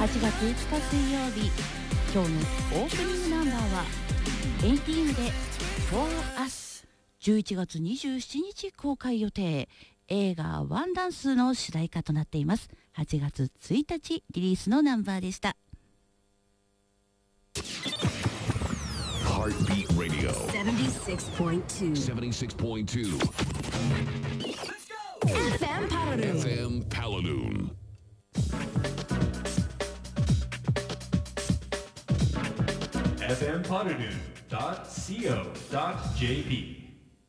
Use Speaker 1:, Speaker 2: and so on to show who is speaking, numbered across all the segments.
Speaker 1: 8月5日水曜日、今日のオープニングナンバーは18で For Us。 11月27日公開予定映画ワンダンスの主題歌となっています。8月1日リリースのナンバーでした。
Speaker 2: Heartbeat Radio
Speaker 3: 76.2 FM Paladoon
Speaker 2: FM Paladoon
Speaker 4: fmpaladoon.co.jp.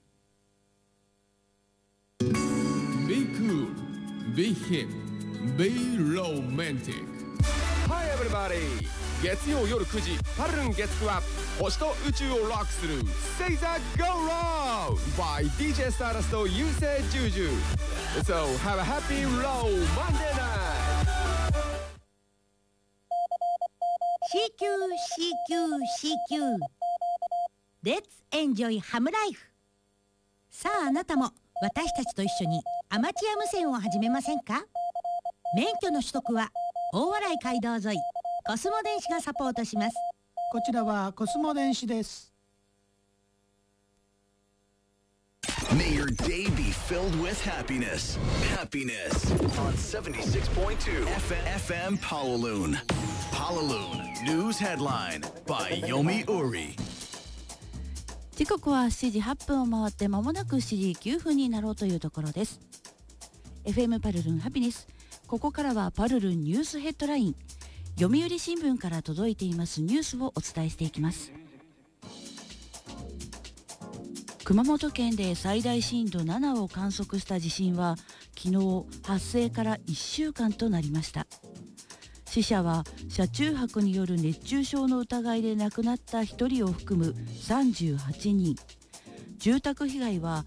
Speaker 5: Be cool, be hip, be romantic. Hi everybody! 月曜夜9時パルルン月9は星と宇宙をロックする Say the Go Round by DJ Stardust と優勢ジュージュー So have a happy row Monday night!
Speaker 1: CQ Let's enjoy Ham Life。 さああなたも私たちと一緒にアマチュア無線を始めませんか？免許の取得は大洗街道沿いコスモ電子がサポートします。
Speaker 6: こちらはコスモ電子です。
Speaker 2: May your day be filled with happiness. Happiness on 76.2 FM Paladoon. Paladoon News Headline by Yomi Uri。
Speaker 1: 時刻は7時8分を回って間もなく7時9分になろうというところです。 FM パルルンハピネス。ここからはパルルンニュースヘッドライン、読売新聞から届いていますニュースをお伝えしていきます。熊本県で最大震度7を観測した地震は昨日発生から1週間となりました。死者は車中泊による熱中症の疑いで亡くなった1人を含む38人、住宅被害は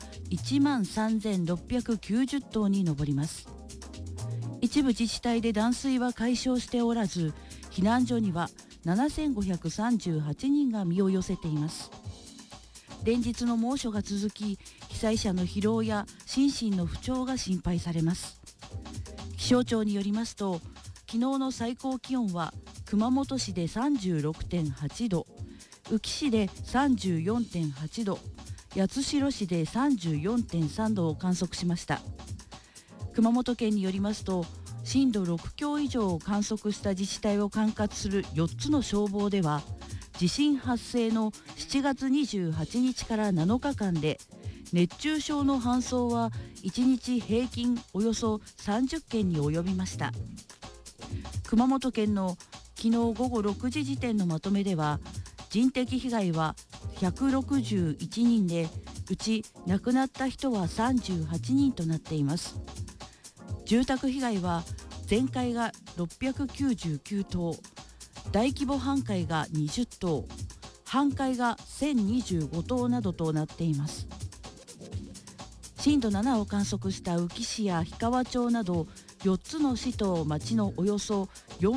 Speaker 1: 13,690棟に上ります。一部自治体で断水は解消しておらず、避難所には7,538人が身を寄せています。連日の猛暑が続き、被災者の疲労や心身の不調が心配されます。気象庁によりますと、昨日の最高気温は熊本市で 36.8 度、宇城市で 34.8 度、八代市で 34.3 度を観測しました。熊本県によりますと、震度6強以上を観測した自治体を管轄する4つの消防では、地震発生の7月28日から7日間で熱中症の搬送は1日平均およそ30件に及びました。熊本県の昨日午後6時時点のまとめでは、人的被害は161人で、うち亡くなった人は38人となっています。住宅被害は全壊が699棟、大規模半壊が20棟、半壊が1025棟などとなっています。震度7を観測した宇城市や氷川町など4つの市と町のおよそ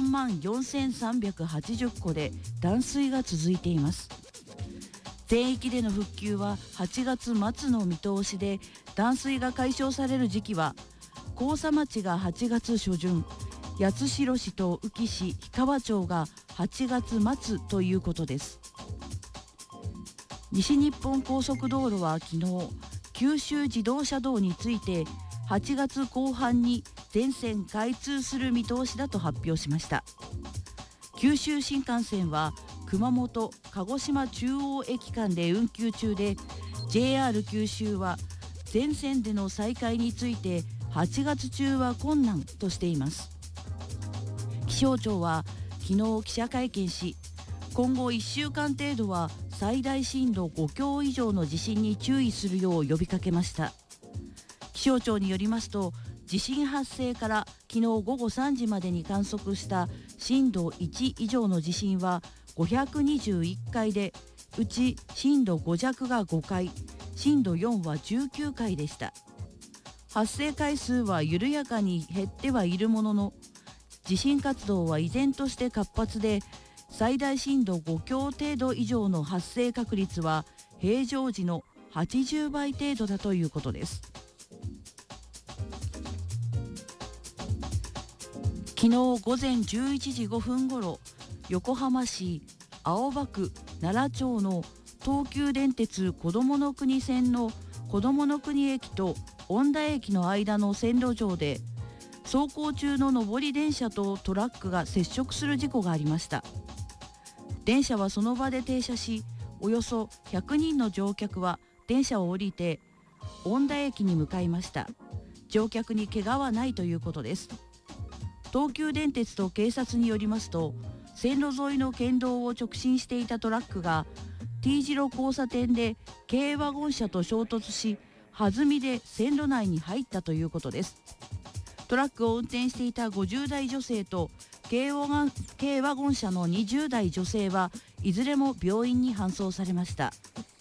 Speaker 1: 44,380戸で断水が続いています。全域での復旧は8月末の見通しで、断水が解消される時期は甲佐町が8月初旬、八代市と宇城市、氷川町が8月末ということです。西日本高速道路は昨日、九州自動車道について8月後半に全線開通する見通しだと発表しました。九州新幹線は熊本・鹿児島中央駅間で運休中で、 JR 九州は全線での再開について8月中は困難としています。気象庁は昨日記者会見し、今後1週間程度は最大震度5強以上の地震に注意するよう呼びかけました。気象庁によりますと、地震発生から昨日午後3時までに観測した震度1以上の地震は521回で、うち震度5弱が5回、震度4は19回でした。発生回数は緩やかに減ってはいるものの、地震活動は依然として活発で、最大震度5強程度以上の発生確率は平常時の80倍程度だということです。 昨日午前11時5分ごろ、横浜市青葉区奈良町の東急電鉄こどもの国線のこどもの国駅と恩田駅の間の線路上で、走行中の上り電車とトラックが接触する事故がありました。電車はその場で停車し、およそ100人の乗客は電車を降りて恩田駅に向かいました。乗客に怪我はないということです。東急電鉄と警察によりますと、線路沿いの県道を直進していたトラックが T 字路交差点で軽ワゴン車と衝突し、弾みで線路内に入ったということです。トラックを運転していた50代女性と軽ワゴン車の20代女性はいずれも病院に搬送されました。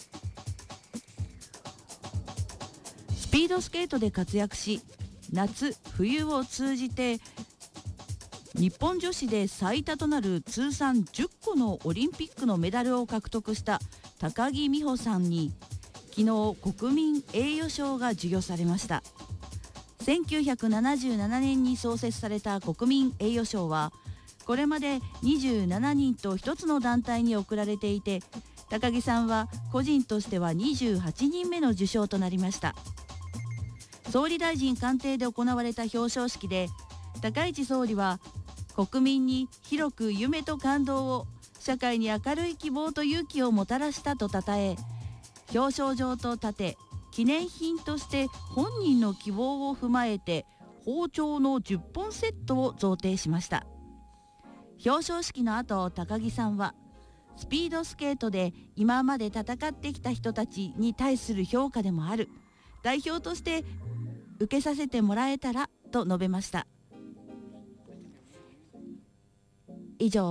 Speaker 1: スピードスケートで活躍し、夏冬を通じて日本女子で最多となる通算10個のオリンピックのメダルを獲得した高木美帆さんに昨日国民栄誉賞が授与されました。1977年に創設された国民栄誉賞はこれまで27人と1つの団体に贈られていて、高木さんは個人としては28人目の受賞となりました。総理大臣官邸で行われた表彰式で、高市総理は国民に広く夢と感動を、社会に明るい希望と勇気をもたらしたと称え、表彰状と盾、記念品として本人の希望を踏まえて包丁の10本セットを贈呈しました。表彰式の後、高木さんはスピードスケートで今まで戦ってきた人たちに対する評価でもある、代表として受けさせてもらえたらと述べました。以上